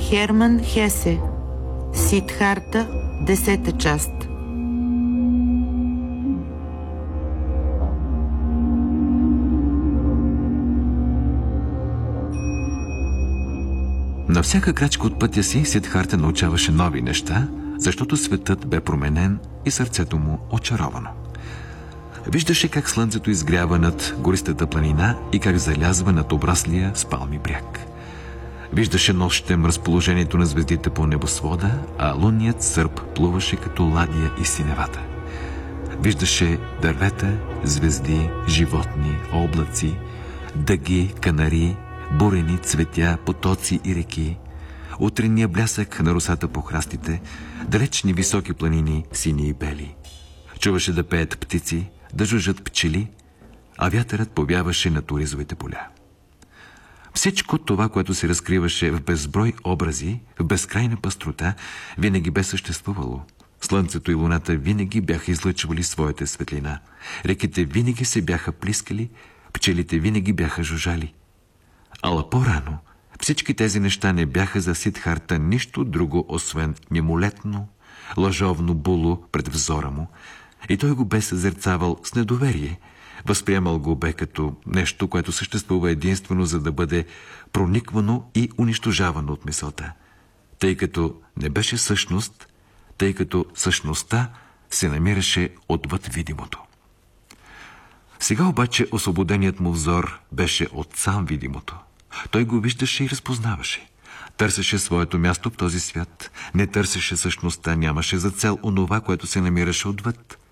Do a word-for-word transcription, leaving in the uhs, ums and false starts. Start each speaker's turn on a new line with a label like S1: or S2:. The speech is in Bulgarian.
S1: Херман Хесе. Сиддхарта, десета част.
S2: На всяка крачка от пътя си Сиддхарта научаваше нови неща, защото светът бе променен и сърцето му очаровано. Виждаше как слънцето изгрява над гористата планина и как залязва над обраслия с палми бряг. Виждаше нощем разположението на звездите по небосвода, а лунният сърп плуваше като ладия из синевата. Виждаше дървета, звезди, животни, облаци, дъги, канари, бурени, цветя, потоци и реки, утренния блясък на росата по храстите, далечни високи планини, сини и бели. Чуваше да пеят птици, да жужжат пчели, а вятърът повяваше на оризовите поля. Всичко това, което се разкриваше в безброй образи, в безкрайна пъстрота, винаги бе съществувало. Слънцето и луната винаги бяха излъчвали своята светлина. Реките винаги се бяха плискали, пчелите винаги бяха жужжали. Ала по-рано всички тези неща не бяха за Сиддхарта нищо друго, освен мимолетно, лъжовно було пред взора му, и той го бе съзерцавал с недоверие. Възприемал го бе като нещо, което съществува единствено за да бъде прониквано и унищожавано от мисълта, тъй като не беше същност, тъй като същността се намираше отвъд видимото. Сега обаче освободеният му взор беше от сам видимото. Той го виждаше и разпознаваше. Търсеше своето място в този свят, не търсеше същността, нямаше за цел онова, което се намираше отвъд.